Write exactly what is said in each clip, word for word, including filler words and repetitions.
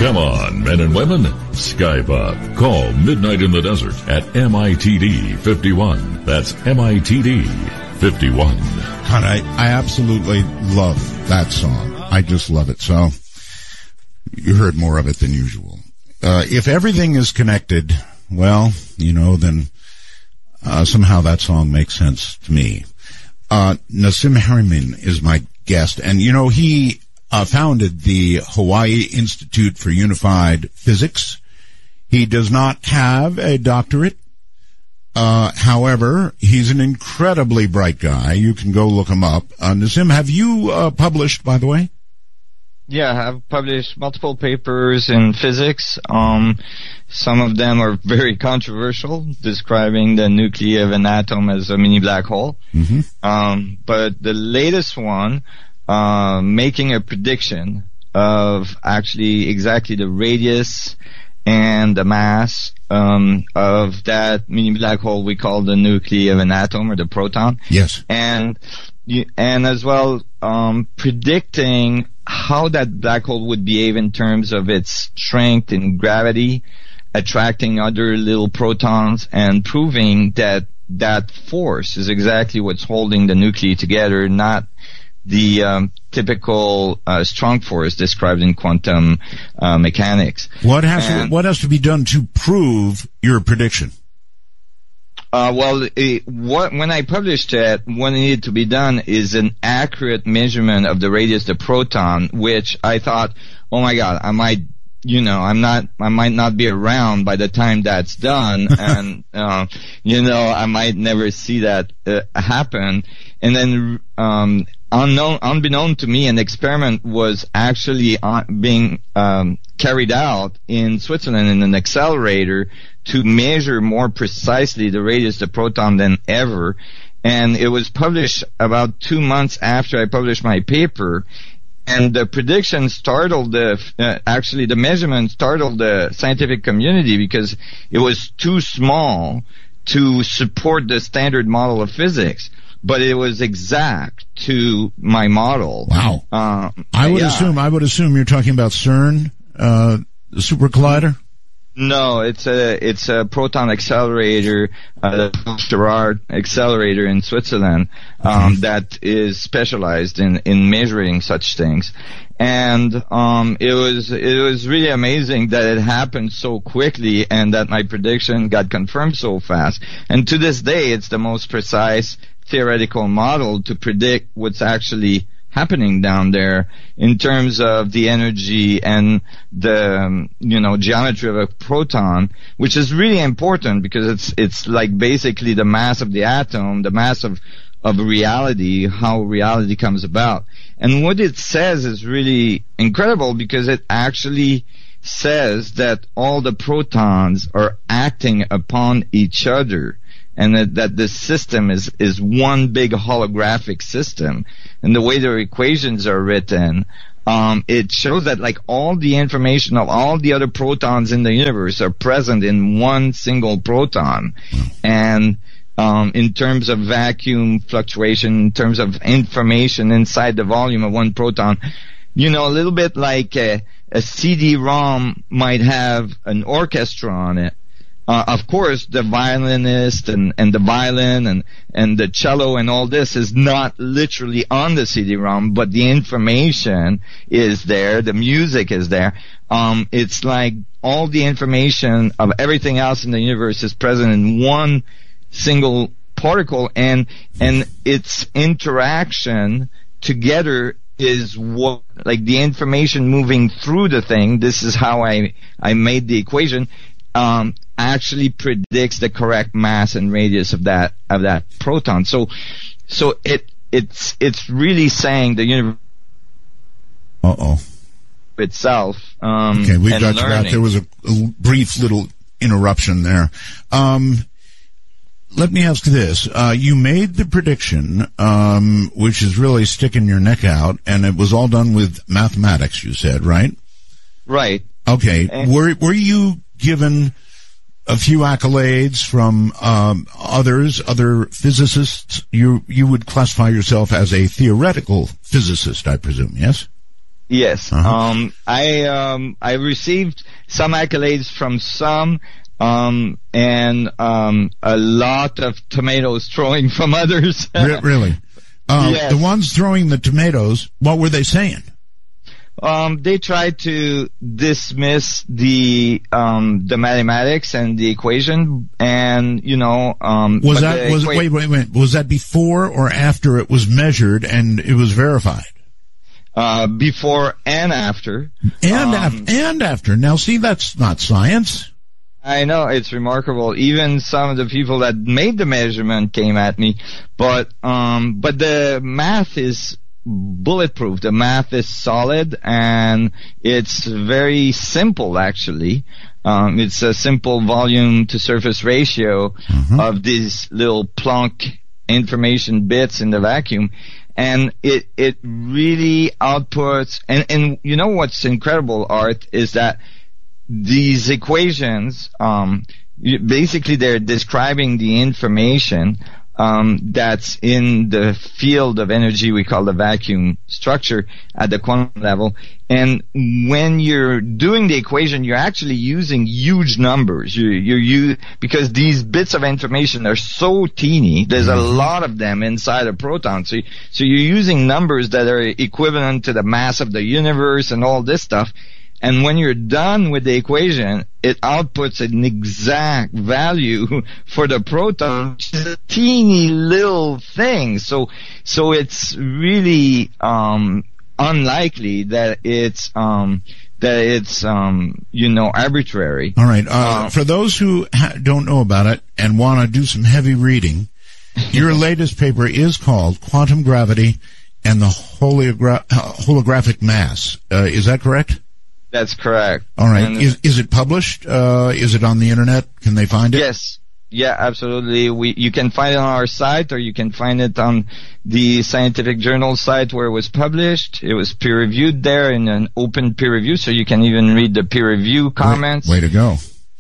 Come on, men and women. Skype up. Call Midnight in the Desert at M I T D fifty-one. That's M I T D fifty-one. God, I, I absolutely love that song. I just love it. So you heard more of it than usual. Uh, if everything is connected, well, you know, then uh, somehow that song makes sense to me. Uh, Nassim Haramein is my guest, and you know, he uh, founded the Hawaii Institute for Unified Physics. He does not have a doctorate. Uh, however, he's an incredibly bright guy. You can go look him up. Uh, Nassim, have you uh, published, by the way? Yeah, I've published multiple papers in physics. Um, some of them are very controversial, describing the nuclei of an atom as a mini black hole. Mm-hmm. Um, but the latest one, uh, making a prediction of actually exactly the radius and the mass um, of that mini black hole we call the nuclei of an atom, or the proton. Yes. And and as well um, predicting how that black hole would behave in terms of its strength and gravity, attracting other little protons, and proving that that force is exactly what's holding the nuclei together, not the um, typical uh, strong force described in quantum uh, mechanics. What has and, to, what has to be done to prove your prediction? Uh, well, it, what, when I published it, what needed to be done is an accurate measurement of the radius of the proton, which I thought, oh my God, I might, you know, I'm not, I might not be around by the time that's done, and, uh, you know, I might never see that uh, happen. And then, um, unknown, unbeknown to me, an experiment was actually on, being um, carried out in Switzerland in an accelerator to measure more precisely the radius of the proton than ever. And it was published about two months after I published my paper. And the prediction startled the, uh, actually the measurement startled the scientific community because it was too small to support the standard model of physics. But it was exact to my model. Wow. Uh, I would yeah. assume, I would assume you're talking about CERN, uh, the super collider? No, it's a it's a proton accelerator, uh, the Gerard accelerator in Switzerland, um, mm-hmm. that is specialized in in measuring such things, and um, it was it was really amazing that it happened so quickly and that my prediction got confirmed so fast. And to this day, it's the most precise theoretical model to predict what's actually happening down there in terms of the energy and the, um, you know, geometry of a proton, which is really important because it's, it's like basically the mass of the atom, the mass of, of reality, how reality comes about. And what it says is really incredible because it actually says that all the protons are acting upon each other, and that, that the system is, is one big holographic system. And the way their equations are written, um, it shows that like all the information of all the other protons in the universe are present in one single proton. And um, in terms of vacuum fluctuation, in terms of information inside the volume of one proton, you know, a little bit like a, a C D ROM might have an orchestra on it. Uh, of course, the violinist and, and the violin and, and the cello and all this is not literally on the C D ROM, but the information is there, the music is there. Um, it's like all the information of everything else in the universe is present in one single particle, and and its interaction together is what, like the information moving through the thing. This is how I I made the equation. Um, actually predicts the correct mass and radius of that of that proton. So, so it it's it's really saying the universe uh oh itself. Um, okay, we and got you back. There was a, a brief little interruption there. Um, let me ask this: uh, you made the prediction, um, which is really sticking your neck out, and it was all done with mathematics. You said, right? Right. Okay. And were were you given a few accolades from um, others, other physicists? You you would classify yourself as a theoretical physicist, I presume, yes? Yes. Uh-huh. Um, I um, I received some accolades from some, um, and um, a lot of tomatoes throwing from others. Re- really? Uh, yes. The ones throwing the tomatoes, what were they saying? Um, they tried to dismiss the um, the mathematics and the equation, and you know, um, Was that was equa- wait wait wait was that before or after it was measured and it was verified? Uh, before and after. And um, af- and after. Now, see, that's not science. I know, it's remarkable. Even some of the people that made the measurement came at me, but um, but the math is bulletproof. The math is solid, and it's very simple, actually. Um, it's a simple volume to surface ratio Mm-hmm. of these little Planck information bits in the vacuum. And it, it really outputs, and, and you know what's incredible, Art, is that these equations, um, basically they're describing the information, um, that's in the field of energy we call the vacuum structure at the quantum level. And when you're doing the equation, you're actually using huge numbers. You're, you're you because these bits of information are so teeny. There's a lot of them inside a proton. So, so you're using numbers that are equivalent to the mass of the universe and all this stuff. And when you're done with the equation, it outputs an exact value for the proton, which is a teeny little thing. So, so it's really, um, unlikely that it's, um, that it's, um, you know, arbitrary. All right. Uh, Um, for those who ha- don't know about it and want to do some heavy reading, your latest paper is called Quantum Gravity and the Hologra- Holographic Mass. Uh, is that correct? That's correct. All right. And Is is it published? Uh, is it on the internet? Can they find it? yes. Yeah, absolutely. We, you can find it on our site, or you can find it on the scientific journal site where it was published. It was peer reviewed there in an open peer review, so you can even read the peer review comments. Way, way to go.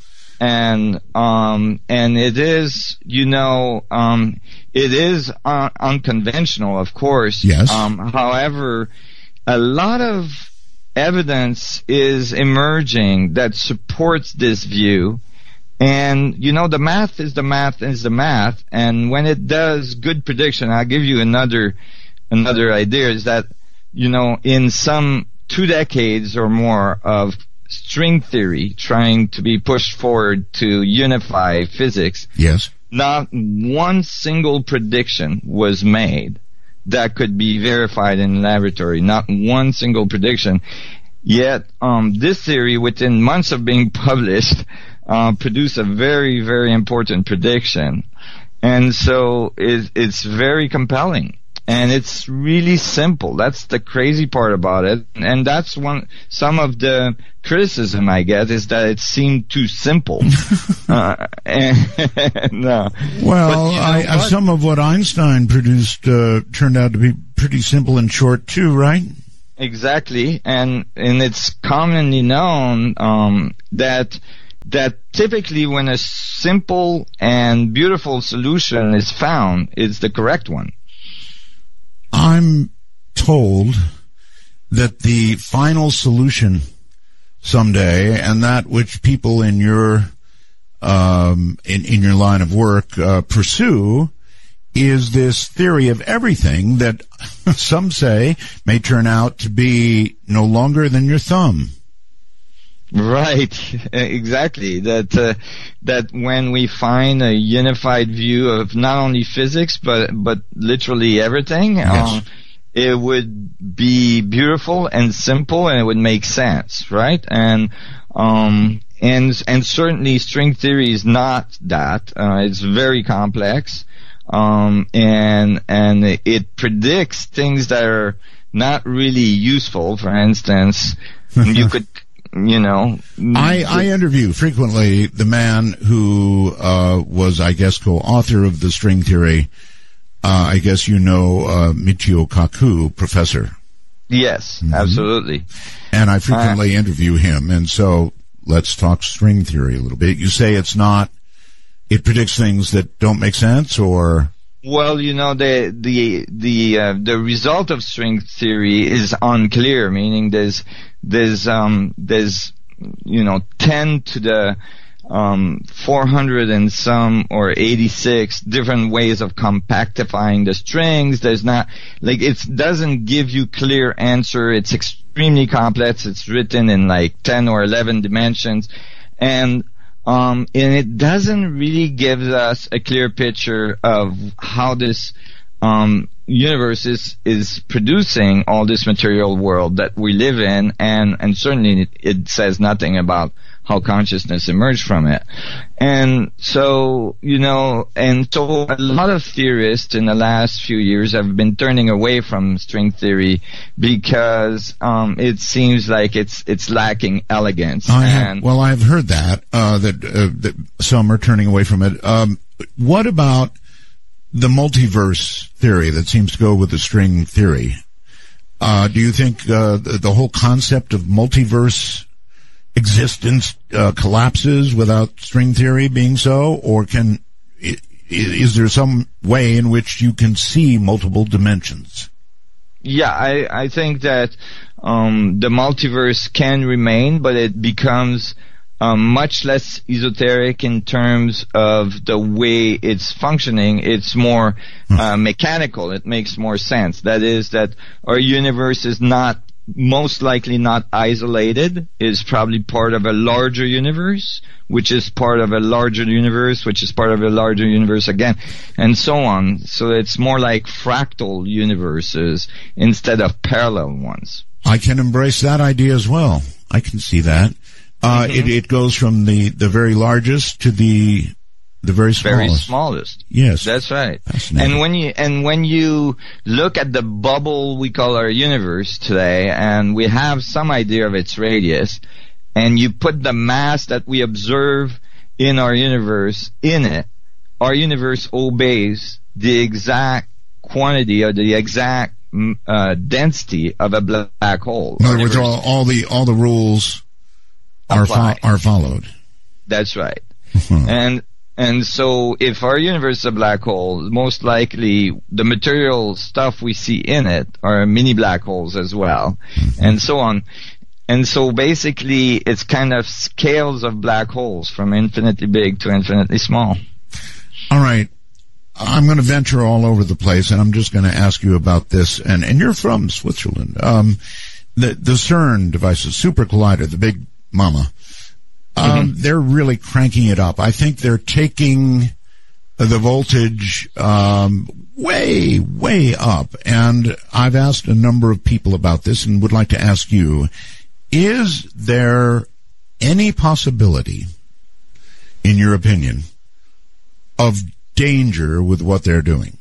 And, um, and it is, you know, um, it is un- unconventional, of course. Yes. Um, however, a lot of evidence is emerging that supports this view. And, you know, the math is the math is the math. And when it does good prediction, I'll give you another, another idea is that, you know, in some two decades or more of string theory trying to be pushed forward to unify physics, Yes. not one single prediction was made that could be verified in the laboratory. Not one single prediction. Yet, um, this theory, within months of being published, uh, produced a very, very important prediction. And so it, it's very compelling. And it's really simple. That's the crazy part about it. And that's one, some of the criticism I get is that it seemed too simple. uh, and, no. Well, But you know I, I, what? some of what Einstein produced uh, turned out to be pretty simple and short too, right? Exactly. And, and it's commonly known, um, that, that typically when a simple and beautiful solution is found, it's the correct one. I'm told that the final solution someday, and that which people in your um, in, in your line of work uh, pursue, is this theory of everything that some say may turn out to be no longer than your thumb. Right, exactly. That uh, that when we find a unified view of not only physics but but literally everything, Yes. um, it would be beautiful and simple, and it would make sense, right? And um and and certainly string theory is not that. Uh, it's very complex, um, and and it predicts things that are not really useful. For instance, you could. You know, I, I interview frequently the man who uh, was, I guess, co-author of the string theory. Uh, I guess you know uh, Michio Kaku, professor. Yes, Mm-hmm. absolutely. And I frequently uh, interview him. And so let's talk string theory a little bit. You say it's not, it predicts things that don't make sense, or? Well, you know, the the the uh, the result of string theory is unclear. Meaning, there's there's um there's you know ten to the um four hundred and some or eighty-six different ways of compactifying the strings. There's not like it doesn't give you clear answer. It's extremely complex. It's written in like ten or eleven dimensions, and Um, and it doesn't really give us a clear picture of how this um, universe is, is producing all this material world that we live in, and, and certainly it, it says nothing about how consciousness emerged from it. And so, you know, and so a lot of theorists in the last few years have been turning away from string theory because um, it seems like it's it's lacking elegance. I and have, well, I've heard that, uh, that, uh, that some are turning away from it. Um, what about the multiverse theory that seems to go with the string theory? Uh, do you think uh, the, the whole concept of multiverse existence uh, collapses without string theory being so, or can is there some way in which you can see multiple dimensions? Yeah, I I think that um, the multiverse can remain, but it becomes um, much less esoteric in terms of the way it's functioning. It's more uh, mechanical. It makes more sense. That is, that our universe is not most likely not isolated, is probably part of a larger universe, which is part of a larger universe, which is part of a larger universe again, and so on. So it's more like fractal universes instead of parallel ones. I can embrace that idea as well. I can see that. Uh, mm-hmm. it, it goes from the, the very largest to the The very smallest. Very smallest. Yes. That's right. And when you, and when you look at the bubble we call our universe today, and we have some idea of its radius, and you put the mass that we observe in our universe in it, our universe obeys the exact quantity or the exact uh, density of a black hole. In other words, all, all the, all the rules are, fo- are followed. That's right. And, And so if our universe is a black hole, most likely the material stuff we see in it are mini black holes as well, mm-hmm. and so on. And so basically it's kind of scales of black holes from infinitely big to infinitely small. All right. I'm going to venture all over the place, and I'm just going to ask you about this. And, and you're from Switzerland. Um, the, the CERN devices, Super Collider, the big mama. Um, mm-hmm. They're really cranking it up. I think they're taking the voltage um, way, way up. And I've asked a number of people about this and would like to ask you, is there any possibility, in your opinion, of danger with what they're doing?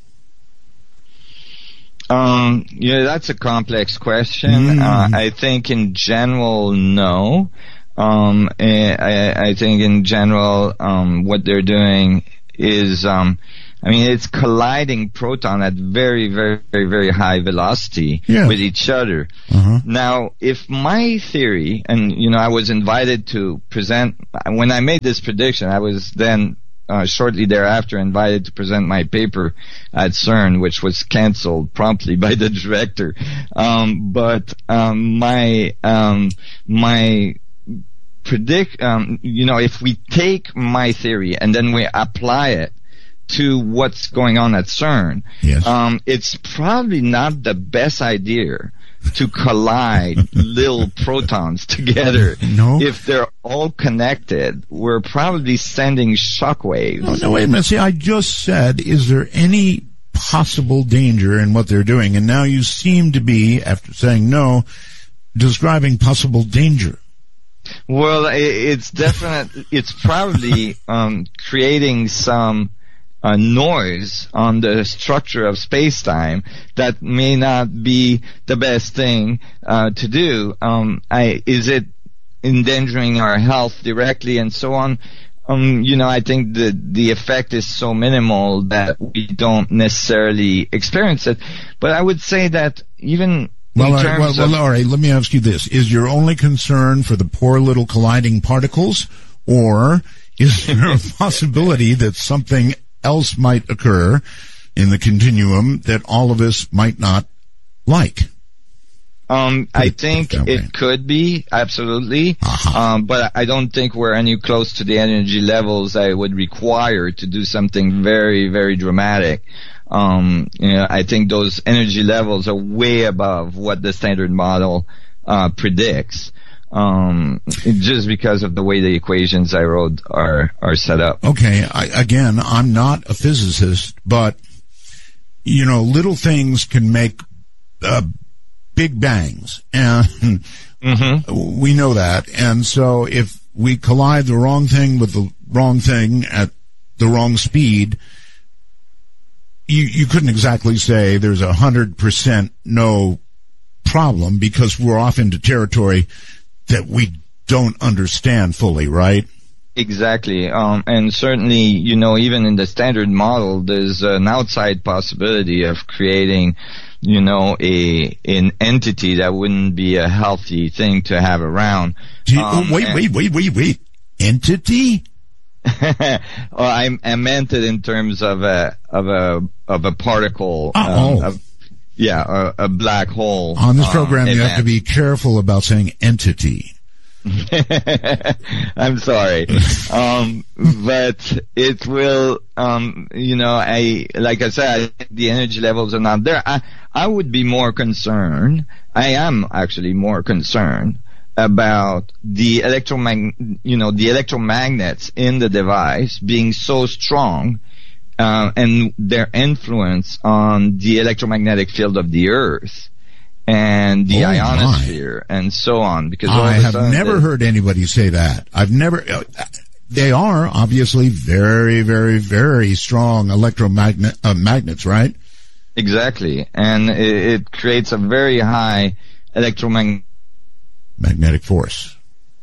Um, yeah, that's a complex question. Mm. Uh, I think in general, no. Um, I, I think in general, um, what they're doing is, um, I mean, it's colliding proton at very, very, very, very high velocity yeah. with each other. Uh-huh. Now, if my theory, and, you know, I was invited to present, when I made this prediction, I was then, uh, shortly thereafter invited to present my paper at CERN, which was canceled promptly by the director. Um, but, um, my, um, my, predict, um, you know, if we take my theory and then we apply it to what's going on at CERN, yes. um, it's probably not the best idea to collide little protons together. No. If they're all connected, we're probably sending shockwaves. No, no, wait a minute. See, I just said, is there any possible danger in what they're doing? And now you seem to be, after saying no, describing possible danger. Well, it's definitely, it's probably um, creating some uh, noise on the structure of space-time that may not be the best thing uh, to do. Um, I, is it endangering our health directly and so on? Um, you know, I think the the effect is so minimal that we don't necessarily experience it. But I would say that even Well, all right, well, well, all right, let me ask you this. Is your only concern for the poor little colliding particles, or is there a possibility that something else might occur in the continuum that all of us might not like. Um, I think it could be, absolutely. Uh-huh. Um, but I don't think we're any close to the energy levels I would require to do something very, very dramatic. Um, you know, I think those energy levels are way above what the standard model, uh, predicts. Um, just because of the way the equations I wrote are, are set up. Okay. I, again, I'm not a physicist, but, you know, little things can make, uh, big bangs, and mm-hmm. we know that. And so if we collide the wrong thing with the wrong thing at the wrong speed, you, you couldn't exactly say there's a hundred percent no problem, because we're off into territory that we don't understand fully, right? Exactly. Um, and certainly, you know, even in the standard model, there's an outside possibility of creating, you know, a an entity that wouldn't be a healthy thing to have around. You, um, oh, wait, wait, wait, wait, wait. Entity? well, I, I meant it in terms of a of a of a particle. Oh, um, of, yeah, a, a black hole. On this program, um, you have to be careful about saying entity. I'm sorry. Um, but it will, um, you know, I, like I said, the energy levels are not there. I, I would be more concerned. I am actually more concerned about the electromag, you know, the electromagnets in the device being so strong, uh, and their influence on the electromagnetic field of the Earth and the oh ionosphere my. and so on. Because I have never they, heard anybody say that. I've never, uh, they are obviously very, very, very strong electromagnet, uh, magnets, right? Exactly. And it, it creates a very high electromagnetic magnetic force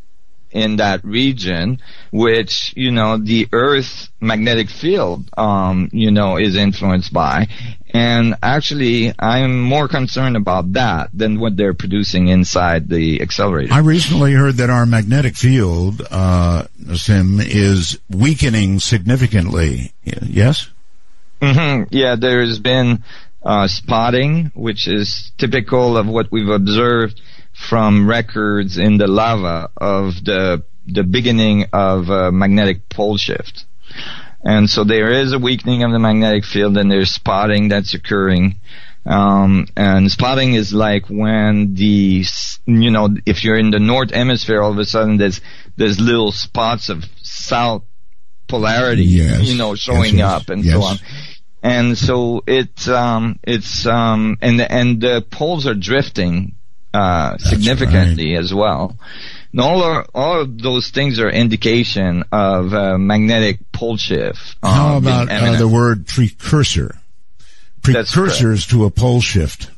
in that region, which, you know, the Earth's magnetic field, um, you know, is influenced by. And actually, I'm more concerned about that than what they're producing inside the accelerator. I recently heard that our magnetic field, uh, Sim, is weakening significantly. Yes? Mm-hmm. Yeah, there's been, uh, spotting, which is typical of what we've observed from records in the lava of the the beginning of uh, magnetic pole shift. And so there is a weakening of the magnetic field, and there's spotting that's occurring. Um, and spotting is like when the, you know, if you're in the north hemisphere, all of a sudden there's there's little spots of south polarity, yes. you know, showing yes, yes. up and yes. so on. And so it's um it's um and and the poles are drifting Uh, significantly right. as well. And all are, all of those things are indication of uh, magnetic pole shift. Um, How about uh, the word precursor? Precursors to a pole shift.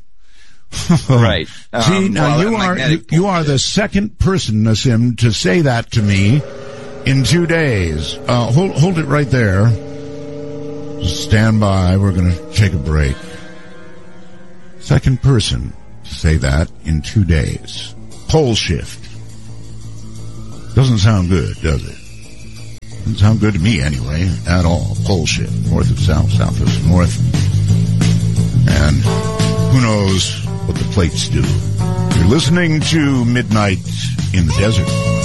Right. Um, See, now well, you are you, you are the second person, Nassim, to say that to me in two days. Uh, hold hold it right there. Just stand by. We're going to take a break. Second person to say that in two days. Pole shift. Doesn't sound good, does it? Doesn't sound good to me anyway, at all. Pole shift. North of south, south of north. And who knows what the plates do. You're listening to Midnight in the Desert.